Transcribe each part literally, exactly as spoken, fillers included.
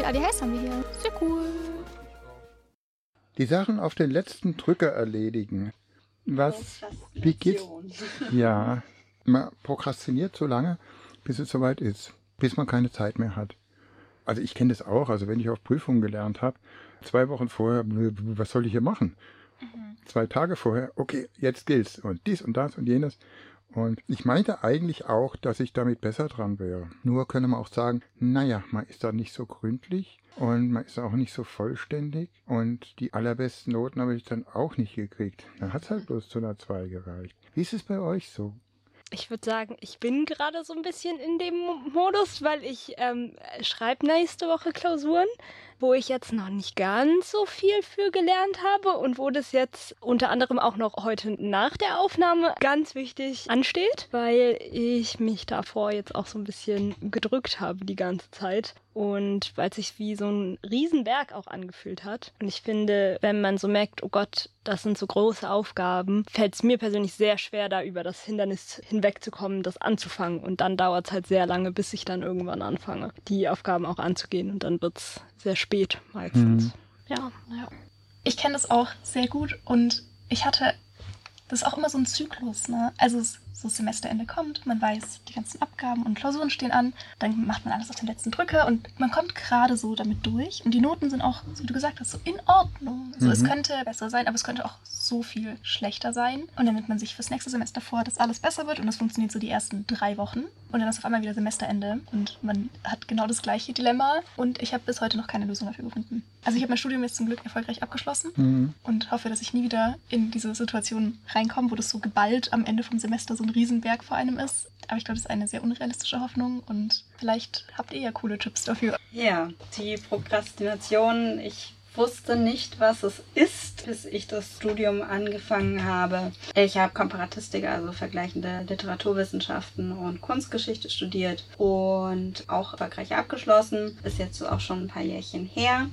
viel A D H S haben wir hier. Sehr cool. Die Sachen auf den letzten Drücker erledigen. Was, wie geht's? Ja, man prokrastiniert so lange, bis es soweit ist, bis man keine Zeit mehr hat. Also ich kenne das auch, also wenn ich auf Prüfungen gelernt habe, zwei Wochen vorher, was soll ich hier machen? Mhm. Zwei Tage vorher, okay, jetzt gilt's und dies und das und jenes. Und ich meinte eigentlich auch, dass ich damit besser dran wäre. Nur könnte man auch sagen, naja, man ist da nicht so gründlich und man ist auch nicht so vollständig. Und die allerbesten Noten habe ich dann auch nicht gekriegt. Da hat es halt bloß zu einer zwei gereicht. Wie ist es bei euch so? Ich würde sagen, ich bin gerade so ein bisschen in dem Modus, weil ich ähm, schreibe nächste Woche Klausuren, wo ich jetzt noch nicht ganz so viel für gelernt habe und wo das jetzt unter anderem auch noch heute nach der Aufnahme ganz wichtig ansteht, weil ich mich davor jetzt auch so ein bisschen gedrückt habe die ganze Zeit und weil es sich wie so ein Riesenberg auch angefühlt hat. Und ich finde, wenn man so merkt, oh Gott, das sind so große Aufgaben, fällt es mir persönlich sehr schwer, da über das Hindernis hinwegzukommen, das anzufangen. Und dann dauert es halt sehr lange, bis ich dann irgendwann anfange, die Aufgaben auch anzugehen. Und dann wird es sehr spät meistens. Mhm. Ja, Ja. Ich kenne das auch sehr gut und ich hatte, das ist auch immer so ein Zyklus, ne? Also es, so das Semesterende kommt, man weiß, die ganzen Abgaben und Klausuren stehen an, dann macht man alles auf den letzten Drücker und man kommt gerade so damit durch und die Noten sind auch, so wie du gesagt hast, so in Ordnung. Also mhm. es könnte besser sein, aber es könnte auch so viel schlechter sein und dann nimmt man sich fürs nächste Semester vor, dass alles besser wird und das funktioniert so die ersten drei Wochen und dann ist auf einmal wieder Semesterende und man hat genau das gleiche Dilemma und ich habe bis heute noch keine Lösung dafür gefunden. Also ich habe mein Studium jetzt zum Glück erfolgreich abgeschlossen mhm. und hoffe, dass ich nie wieder in diese Situation reinkomme, wo das so geballt am Ende vom Semester so ein Riesenberg vor einem ist. Aber ich glaube, das ist eine sehr unrealistische Hoffnung und vielleicht habt ihr ja coole Tipps dafür. Ja, die Prokrastination, ich wusste nicht, was es ist, bis ich das Studium angefangen habe. Ich habe Komparatistik, also vergleichende Literaturwissenschaften und Kunstgeschichte studiert und auch erfolgreich abgeschlossen. Ist jetzt auch schon ein paar Jährchen her.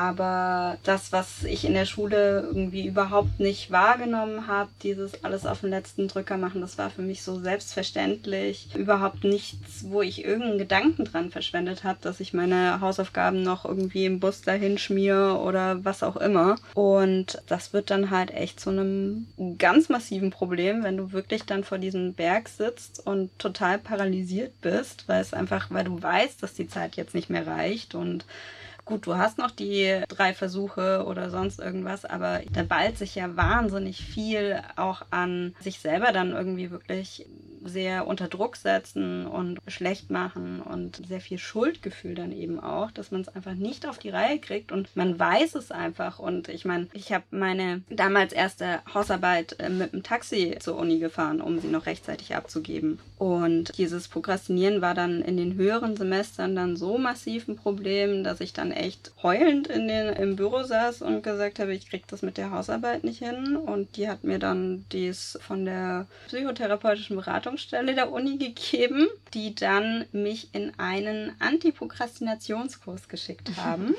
Aber das, was ich in der Schule irgendwie überhaupt nicht wahrgenommen habe, dieses alles auf den letzten Drücker machen, das war für mich so selbstverständlich. Überhaupt nichts, wo ich irgendeinen Gedanken dran verschwendet habe, dass ich meine Hausaufgaben noch irgendwie im Bus dahin schmiere oder was auch immer. Und das wird dann halt echt zu einem ganz massiven Problem, wenn du wirklich dann vor diesem Berg sitzt und total paralysiert bist, weil es einfach, weil du weißt, dass die Zeit jetzt nicht mehr reicht und gut, du hast noch die drei Versuche oder sonst irgendwas, aber da ballt sich ja wahnsinnig viel auch an sich selber dann irgendwie wirklich sehr unter Druck setzen und schlecht machen und sehr viel Schuldgefühl dann eben auch, dass man es einfach nicht auf die Reihe kriegt und man weiß es einfach. Und ich meine, ich habe meine damals erste Hausarbeit mit dem Taxi zur Uni gefahren, um sie noch rechtzeitig abzugeben. Und dieses Prokrastinieren war dann in den höheren Semestern dann so massiv ein Problem, dass ich dann echt heulend in den, im Büro saß und gesagt habe, ich krieg das mit der Hausarbeit nicht hin. Und die hat mir dann dies von der psychotherapeutischen Beratungsstelle der Uni gegeben, die dann mich in einen Antiprokrastinationskurs geschickt haben.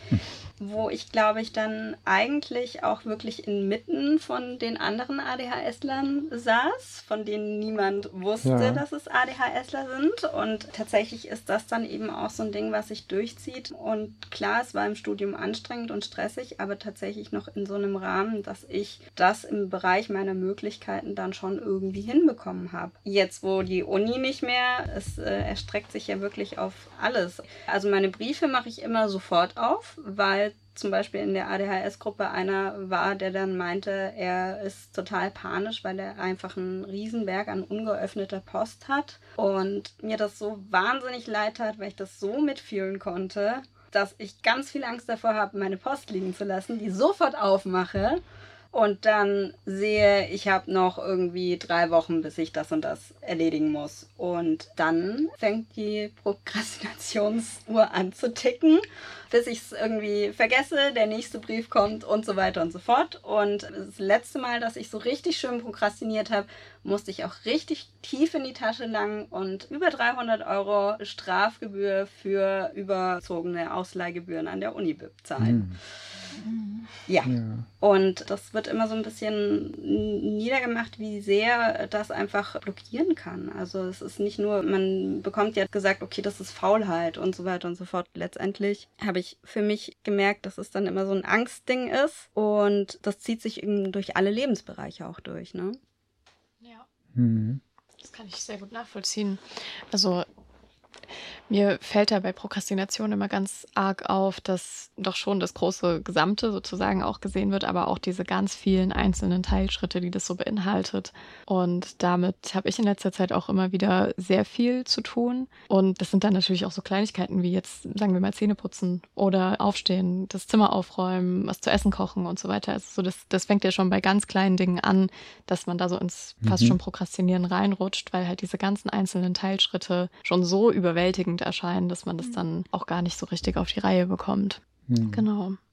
Wo ich, glaube ich, dann eigentlich auch wirklich inmitten von den anderen ADHSlern saß, von denen niemand wusste, ja. dass es ADHSler sind. Und tatsächlich ist das dann eben auch so ein Ding, was sich durchzieht. Und klar, es war im Studium anstrengend und stressig, aber tatsächlich noch in so einem Rahmen, dass ich das im Bereich meiner Möglichkeiten dann schon irgendwie hinbekommen habe. Jetzt, wo die Uni nicht mehr, es äh, erstreckt sich ja wirklich auf alles. Also meine Briefe mache ich immer sofort auf, weil zum Beispiel in der A D H S-Gruppe einer war, der dann meinte, er ist total panisch, weil er einfach einen Riesenberg an ungeöffneter Post hat und mir das so wahnsinnig leid tat, weil ich das so mitfühlen konnte, dass ich ganz viel Angst davor habe, meine Post liegen zu lassen, die sofort aufmache und dann sehe, ich habe noch irgendwie drei Wochen, bis ich das und das erledigen muss. Und dann fängt die Prokrastinationsuhr an zu ticken, bis ich es irgendwie vergesse, der nächste Brief kommt und so weiter und so fort. Und das letzte Mal, dass ich so richtig schön prokrastiniert habe, musste ich auch richtig tief in die Tasche langen und über dreihundert Euro Strafgebühr für überzogene Ausleihgebühren an der Uni bezahlen. Ja. Ja. Und das wird immer so ein bisschen niedergemacht, wie sehr das einfach blockieren kann. Also es ist nicht nur, man bekommt ja gesagt, okay, das ist Faulheit und so weiter und so fort. Letztendlich habe ich für mich gemerkt, dass es dann immer so ein Angstding ist und das zieht sich eben durch alle Lebensbereiche auch durch, ne? Ja, Mhm. das kann ich sehr gut nachvollziehen. Also mir fällt da bei Prokrastination immer ganz arg auf, dass doch schon das große Gesamte sozusagen auch gesehen wird, aber auch diese ganz vielen einzelnen Teilschritte, die das so beinhaltet. Und damit habe ich in letzter Zeit auch immer wieder sehr viel zu tun. Und das sind dann natürlich auch so Kleinigkeiten wie jetzt, sagen wir mal, Zähne putzen oder aufstehen, das Zimmer aufräumen, was zu essen kochen und so weiter. Also so das, das fängt ja schon bei ganz kleinen Dingen an, dass man da so ins fast Mhm. schon Prokrastinieren reinrutscht, weil halt diese ganzen einzelnen Teilschritte schon so überwältigend erscheinen, dass man das dann auch gar nicht so richtig auf die Reihe bekommt. Mhm. Genau.